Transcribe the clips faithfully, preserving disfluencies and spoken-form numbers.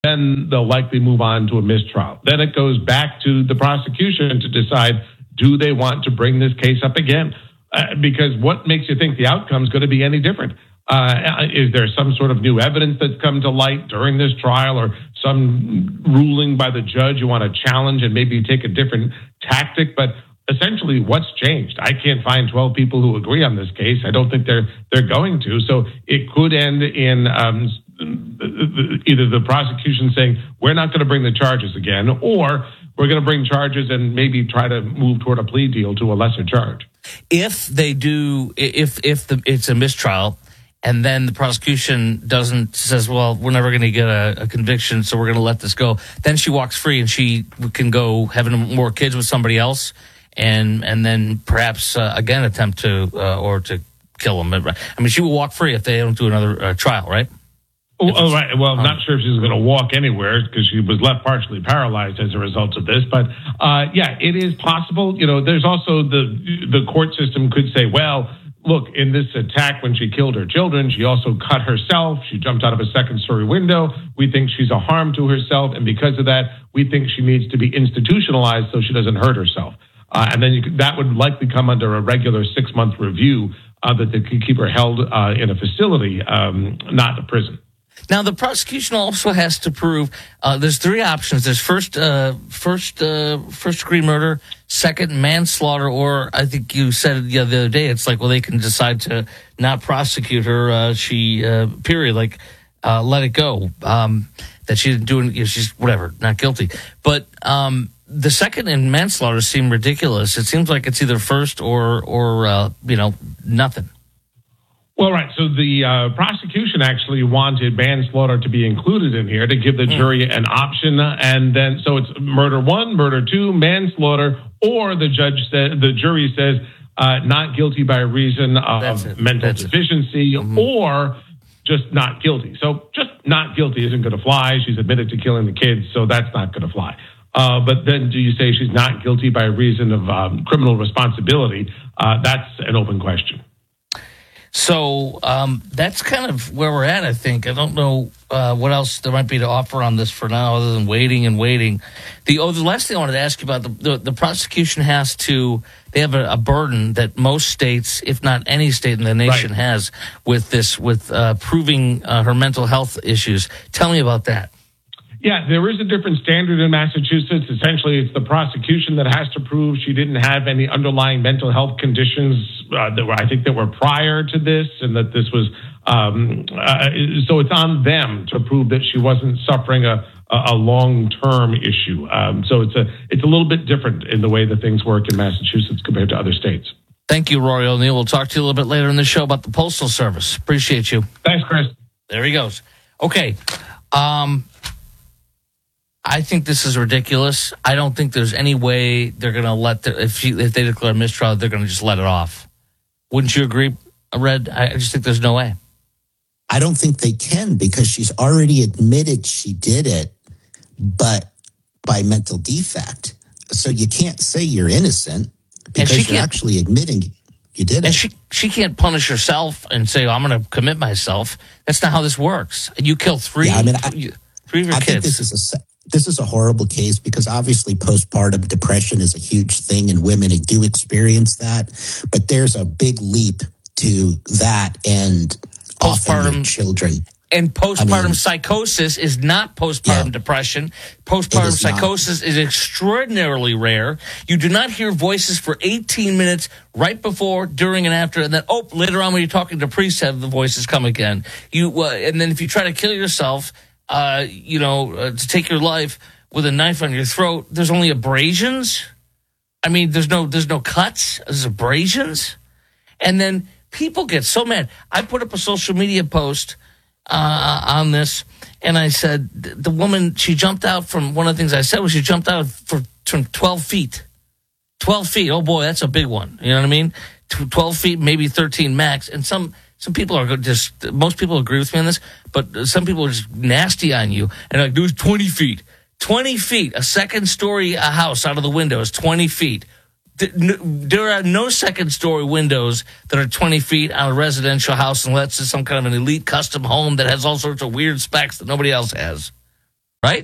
then they'll likely move on to a mistrial. Then it goes back to the prosecution to decide, do they want to bring this case up again? Uh, because what makes you think the outcome is going to be any different? Uh, is there some sort of new evidence that's come to light during this trial, or some ruling by the judge you want to challenge and maybe take a different tactic? But essentially, what's changed? I can't find twelve people who agree on this case. I don't think they're they're going to. So it could end in um, either the prosecution saying, we're not going to bring the charges again, or we're going to bring charges and maybe try to move toward a plea deal to a lesser charge. If they do, if if the, it's a mistrial, and then the prosecution doesn't, says, well, we're never going to get a, a conviction, so we're going to let this go, then she walks free and she can go having more kids with somebody else, and and then perhaps uh, again attempt to uh, or to kill them. I mean, she will walk free if they don't do another uh, trial, right? Oh, oh, right. Well, I'm um, not sure if she's going to walk anywhere because she was left partially paralyzed as a result of this. But uh, yeah, it is possible. You know, there's also the the court system could say, well, look, in this attack when she killed her children, she also cut herself. She jumped out of a second story window. We think she's a harm to herself. And because of that, we think she needs to be institutionalized so she doesn't hurt herself. Uh, and then you could, that would likely come under a regular six month review uh, that they could keep her held uh, in a facility, um, not a prison. Now, the prosecution also has to prove uh, there's three options. There's first, uh, first, uh, first degree murder, second manslaughter, or I think you said the other day, it's like, well, they can decide to not prosecute her. Uh, she, uh, period, like, uh, let it go. Um, that she didn't do it. You know, she's whatever, not guilty. But um, the second and manslaughter seem ridiculous. It seems like it's either first or, or uh, you know, nothing. Well, right. So the uh, prosecution actually wanted manslaughter to be included in here to give the jury an option. And then, so it's murder one, murder two, manslaughter, or the judge said, the jury says, uh, not guilty by reason of mental That's deficiency mm-hmm. or just not guilty. So just not guilty isn't going to fly. She's admitted to killing the kids, so that's not going to fly. Uh, but then do you say she's not guilty by reason of um, criminal responsibility? Uh, that's an open question. So um, that's kind of where we're at, I think. I don't know uh, what else there might be to offer on this for now other than waiting and waiting. The oh, the last thing I wanted to ask you about, the, the, the prosecution has to, they have a, a burden that most states, if not any state in the nation, right. has with this, with uh, proving uh, her mental health issues. Tell me about that. Yeah, there is a different standard in Massachusetts. Essentially, it's the prosecution that has to prove she didn't have any underlying mental health conditions uh, that were, I think, that were prior to this, and that this was. Um, uh, so it's on them to prove that she wasn't suffering a, a long-term issue. Um, so it's a it's a little bit different in the way that things work in Massachusetts compared to other states. Thank you, Rory O'Neill. We'll talk to you a little bit later in the show about the Postal Service. Appreciate you. Thanks, Chris. There he goes. Okay. Um, I think this is ridiculous. I don't think there's any way they're going to let the, if she, if they declare mistrial, they're going to just let it off. Wouldn't you agree, Red? I just think there's no way. I don't think they can because she's already admitted she did it, but by mental defect. So you can't say you're innocent because you're actually admitting you did it. And she, she can't punish herself and say, oh, I'm going to commit myself. That's not how this works. You kill three, yeah, I mean, I, three of your I kids. Think this is a This is a horrible case because obviously postpartum depression is a huge thing and women do experience that. But there's a big leap to that and postpartum children. And postpartum I mean, psychosis is not postpartum yeah, depression. Postpartum is psychosis not. is extraordinarily rare. You do not hear voices for eighteen minutes right before, during, and after, and then, oh, later on when you're talking to priests, have the voices come again. You uh, And then if you try to kill yourself, Uh, you know, uh, to take your life with a knife on your throat, there's only abrasions. I mean, there's no, there's no cuts. There's abrasions. And then people get so mad. I put up a social media post uh, on this, and I said, the woman, she jumped out from, one of the things I said was she jumped out for, from twelve feet. twelve feet. Oh boy, that's a big one. You know what I mean? twelve feet, maybe thirteen max. And some, Some people are just, most people agree with me on this, but some people are just nasty on you. And like, there's twenty feet. twenty feet. A second story a house out of the window is twenty feet. There are no second story windows that are twenty feet on a residential house unless it's some kind of an elite custom home that has all sorts of weird specs that nobody else has. right?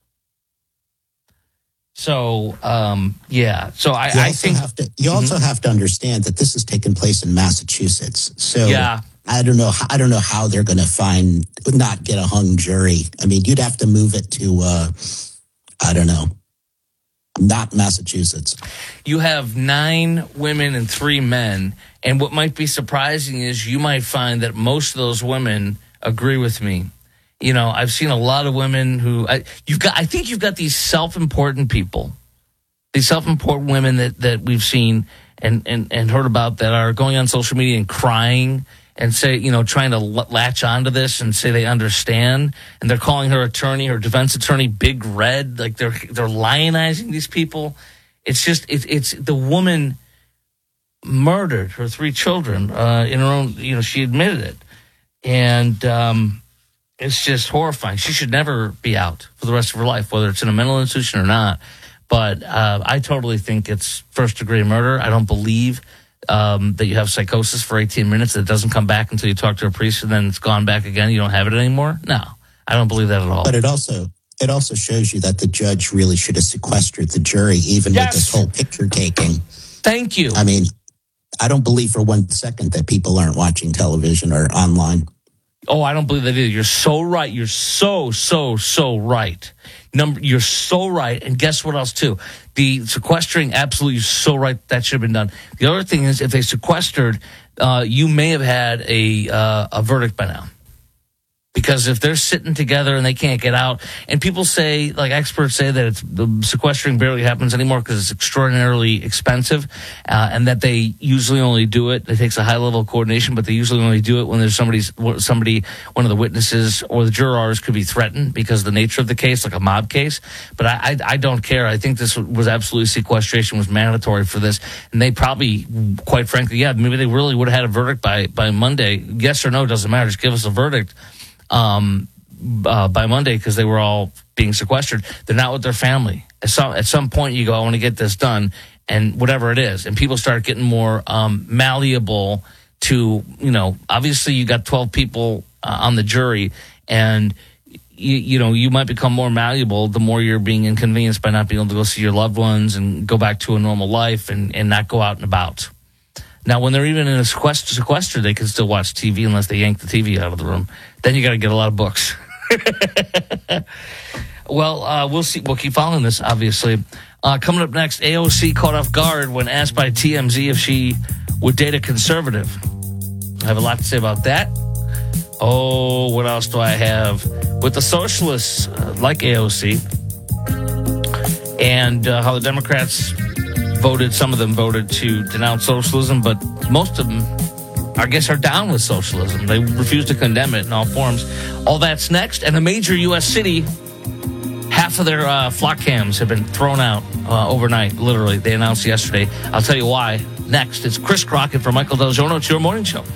So, um, yeah. So I, you I also think have to, you mm-hmm. also have to understand that this is taking place in Massachusetts. So yeah. I don't know. I don't know how they're going to find not get a hung jury. I mean, you'd have to move it to, uh, I don't know, not Massachusetts. You have nine women and three men, and what might be surprising is you might find that most of those women agree with me. You know, I've seen a lot of women who I, you've got. I think you've got these self-important people, these self-important women that, that we've seen and, and, and heard about that are going on social media and crying and say, you know, trying to latch onto this and say they understand, and they're calling her attorney, her defense attorney, Big Red, like they're they're lionizing these people. It's just it's it's the woman murdered her three children uh, in her own. You know, she admitted it, and. Um, It's just horrifying. She should never be out for the rest of her life, whether it's in a mental institution or not. But uh, I totally think it's first-degree murder. I don't believe um, that you have psychosis for eighteen minutes, that it doesn't come back until you talk to a priest, and then it's gone back again. You don't have it anymore? No, I don't believe that at all. But it also it also shows you that the judge really should have sequestered the jury, even yes. with this whole picture taking. Thank you. I mean, I don't believe for one second that people aren't watching television or online. Oh, I don't believe that either. You're so right. You're so, so, so right. Number, you're so right. And guess what else, too? The sequestering, absolutely, you're so right. That should have been done. The other thing is, if they sequestered, uh, you may have had a uh, a verdict by now. Because if they're sitting together and they can't get out, and people say, like experts say, that it's, the sequestering barely happens anymore because it's extraordinarily expensive, uh, and that they usually only do it. It takes a high level of coordination, but they usually only do it when there's somebody's somebody, one of the witnesses or the jurors could be threatened because of the nature of the case, like a mob case. But I, I, I don't care. I think this was absolutely sequestration was mandatory for this, and they probably, quite frankly, yeah, maybe they really would have had a verdict by by Monday. Yes or no, doesn't matter. Just give us a verdict. Um, uh, by Monday, because they were all being sequestered. They're not with their family. At some, at some point you go, I want to get this done, and whatever it is. And people start getting more um, malleable to, you know, obviously you got twelve people uh, on the jury, and you, you know, you might become more malleable the more you're being inconvenienced by not being able to go see your loved ones and go back to a normal life and, and not go out and about. Now, when they're even in a sequester, sequester, they can still watch T V unless they yank the T V out of the room. Then you got to get a lot of books. Well, uh, we'll see. We'll keep following this, obviously. Uh, coming up next, A O C caught off guard when asked by T M Z if she would date a conservative. I have a lot to say about that. Oh, what else do I have? With the socialists, uh, like A O C, and uh, how the Democrats voted, some of them voted to denounce socialism, but most of them, I guess, are down with socialism. They refuse to condemn it in all forms. All that's next. And a major U S city, half of their uh, flock cams have been thrown out uh, overnight, literally. They announced yesterday. I'll tell you why. Next, it's Chris Crockett for Michael Del Giorno. It's your morning show.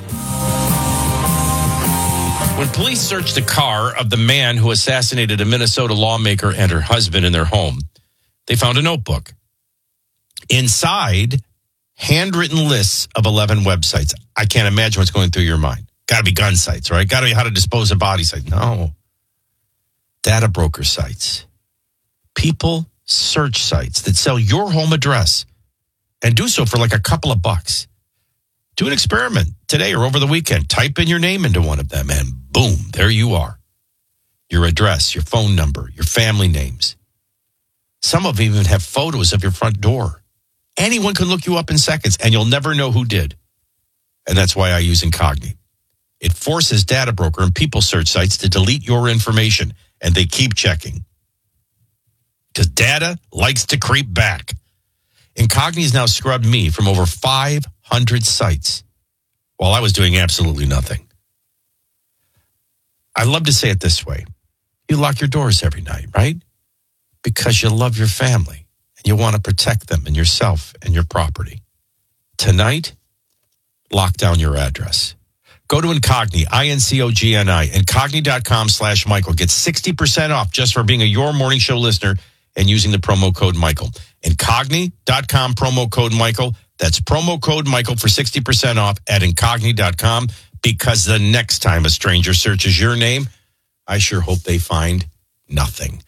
When police searched the car of the man who assassinated a Minnesota lawmaker and her husband in their home, they found a notebook. Inside, handwritten lists of eleven websites. I can't imagine what's going through your mind. Got to be gun sites, right? Got to be how to dispose of body sites. No. Data broker sites. People search sites that sell your home address and do so for like a couple of bucks. Do an experiment today or over the weekend. Type in your name into one of them and boom, there you are. Your address, your phone number, your family names. Some of them even have photos of your front door. Anyone can look you up in seconds, and you'll never know who did. And that's why I use Incogni. It forces data broker and people search sites to delete your information, and they keep checking. Because data likes to creep back. Incogni has now scrubbed me from over five hundred sites while I was doing absolutely nothing. I love to say it this way. You lock your doors every night, right? Because you love your family. And you want to protect them and yourself and your property. Tonight, lock down your address. Go to Incogni, I N C O G N I, Incogni.com slash Michael. Get sixty percent off just for being a Your Morning Show listener and using the promo code Michael. Incogni.com, promo code Michael. That's promo code Michael for sixty percent off at Incogni dot com, because the next time a stranger searches your name, I sure hope they find nothing.